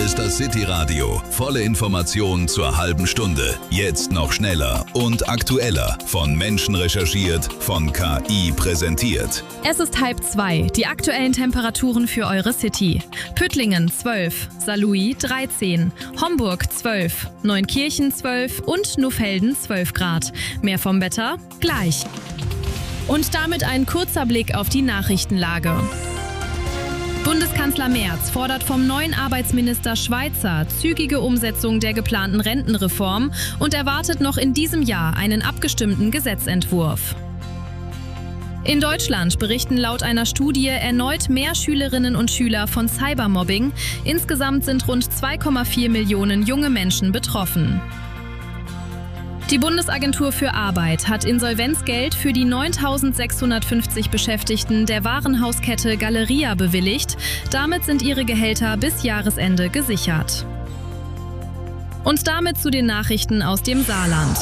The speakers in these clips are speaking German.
ist das City-Radio. Volle Informationen zur halben Stunde. Jetzt noch schneller und aktueller. Von Menschen recherchiert, von KI präsentiert. Es ist 1:30. Die aktuellen Temperaturen für eure City. Püttlingen 12, Saarlouis 13, Homburg 12, Neunkirchen 12 und Nuffelden 12 Grad. Mehr vom Wetter gleich. Und damit ein kurzer Blick auf die Nachrichtenlage. Bundeskanzler Merz fordert vom neuen Arbeitsminister Schweizer zügige Umsetzung der geplanten Rentenreform und erwartet noch in diesem Jahr einen abgestimmten Gesetzentwurf. In Deutschland berichten laut einer Studie erneut mehr Schülerinnen und Schüler von Cybermobbing. Insgesamt sind rund 2,4 Millionen junge Menschen betroffen. Die Bundesagentur für Arbeit hat Insolvenzgeld für die 9.650 Beschäftigten der Warenhauskette Galeria bewilligt. Damit sind ihre Gehälter bis Jahresende gesichert. Und damit zu den Nachrichten aus dem Saarland.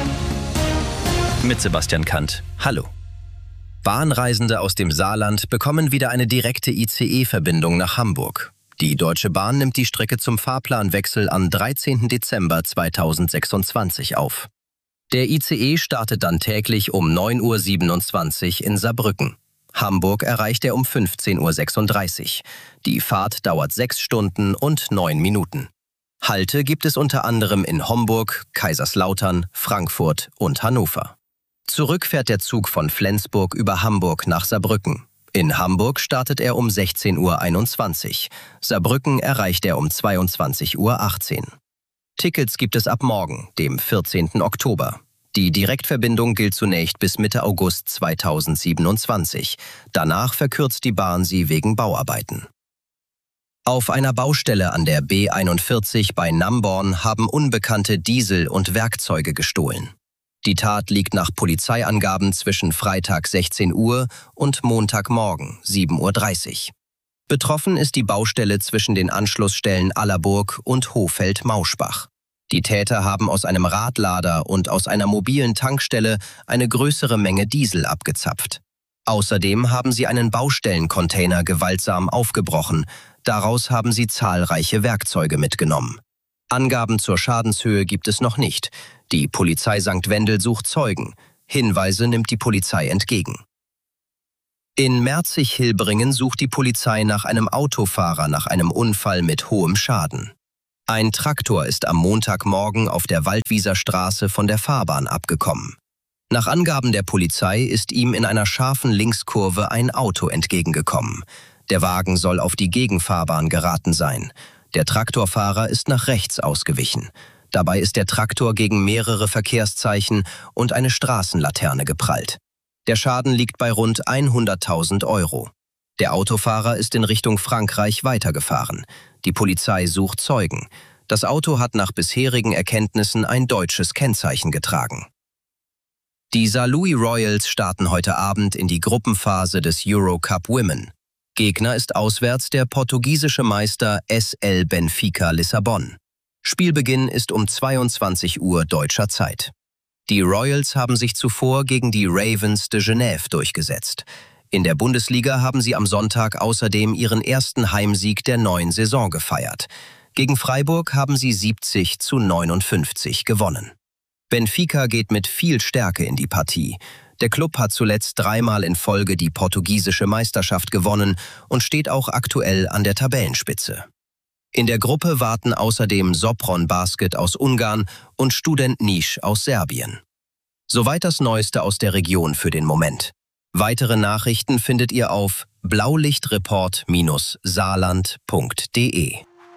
Mit Sebastian Kant. Hallo. Bahnreisende aus dem Saarland bekommen wieder eine direkte ICE-Verbindung nach Hamburg. Die Deutsche Bahn nimmt die Strecke zum Fahrplanwechsel am 13. Dezember 2026 auf. Der ICE startet dann täglich um 9:27 Uhr in Saarbrücken. Hamburg erreicht er um 15:36 Uhr. Die Fahrt dauert 6 Stunden und 9 Minuten. Halte gibt es unter anderem in Homburg, Kaiserslautern, Frankfurt und Hannover. Zurück fährt der Zug von Flensburg über Hamburg nach Saarbrücken. In Hamburg startet er um 16:21 Uhr. Saarbrücken erreicht er um 22:18 Uhr. Tickets gibt es ab morgen, dem 14. Oktober. Die Direktverbindung gilt zunächst bis Mitte August 2027. Danach verkürzt die Bahn sie wegen Bauarbeiten. Auf einer Baustelle an der B41 bei Namborn haben Unbekannte Diesel und Werkzeuge gestohlen. Die Tat liegt nach Polizeiangaben zwischen Freitag 16 Uhr und Montagmorgen 7:30 Uhr. Betroffen ist die Baustelle zwischen den Anschlussstellen Allerburg und Hohfeld-Mauschbach. Die Täter haben aus einem Radlader und aus einer mobilen Tankstelle eine größere Menge Diesel abgezapft. Außerdem haben sie einen Baustellencontainer gewaltsam aufgebrochen. Daraus haben sie zahlreiche Werkzeuge mitgenommen. Angaben zur Schadenshöhe gibt es noch nicht. Die Polizei St. Wendel sucht Zeugen. Hinweise nimmt die Polizei entgegen. In Merzig-Hilbringen sucht die Polizei nach einem Autofahrer nach einem Unfall mit hohem Schaden. Ein Traktor ist am Montagmorgen auf der Waldwieser Straße von der Fahrbahn abgekommen. Nach Angaben der Polizei ist ihm in einer scharfen Linkskurve ein Auto entgegengekommen. Der Wagen soll auf die Gegenfahrbahn geraten sein. Der Traktorfahrer ist nach rechts ausgewichen. Dabei ist der Traktor gegen mehrere Verkehrszeichen und eine Straßenlaterne geprallt. Der Schaden liegt bei rund 100.000 Euro. Der Autofahrer ist in Richtung Frankreich weitergefahren. Die Polizei sucht Zeugen. Das Auto hat nach bisherigen Erkenntnissen ein deutsches Kennzeichen getragen. Die Saarlouis Royals starten heute Abend in die Gruppenphase des Eurocup Women. Gegner ist auswärts der portugiesische Meister SL Benfica Lissabon. Spielbeginn ist um 22 Uhr deutscher Zeit. Die Royals haben sich zuvor gegen die Ravens de Genève durchgesetzt. In der Bundesliga haben sie am Sonntag außerdem ihren ersten Heimsieg der neuen Saison gefeiert. Gegen Freiburg haben sie 70:59 gewonnen. Benfica geht mit viel Stärke in die Partie. Der Klub hat zuletzt 3-mal in Folge die portugiesische Meisterschaft gewonnen und steht auch aktuell an der Tabellenspitze. In der Gruppe warten außerdem Sopron Basket aus Ungarn und Student Niš aus Serbien. Soweit das Neueste aus der Region für den Moment. Weitere Nachrichten findet ihr auf blaulichtreport-saarland.de.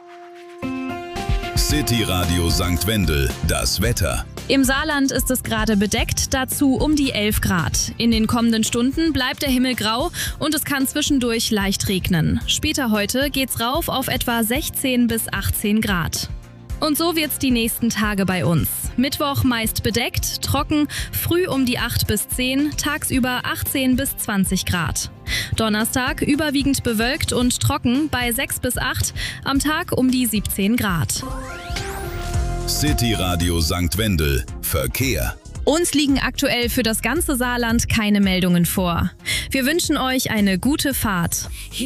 City Radio St. Wendel, das Wetter. Im Saarland ist es gerade bedeckt, dazu um die 11 Grad. In den kommenden Stunden bleibt der Himmel grau und es kann zwischendurch leicht regnen. Später heute geht's rauf auf etwa 16 bis 18 Grad. Und so wird's die nächsten Tage bei uns. Mittwoch meist bedeckt, trocken, früh um die 8 bis 10, tagsüber 18 bis 20 Grad. Donnerstag überwiegend bewölkt und trocken bei 6 bis 8, am Tag um die 17 Grad. City Radio St. Wendel. Verkehr. Uns liegen aktuell für das ganze Saarland keine Meldungen vor. Wir wünschen euch eine gute Fahrt.